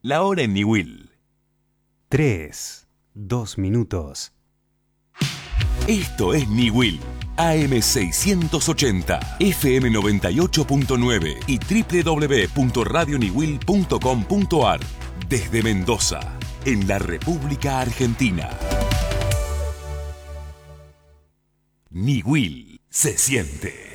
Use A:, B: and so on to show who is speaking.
A: La hora en Niwil.
B: 3, 2 minutos.
A: Esto es Niwil. AM 680, FM 98.9 y www.radioniwil.com.ar. Desde Mendoza, en la República Argentina. Niwil se siente.